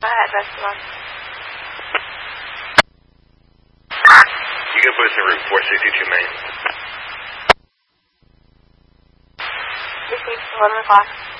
Go ahead, restaurant. You can put us in route 462 Main. This is 11 o'clock.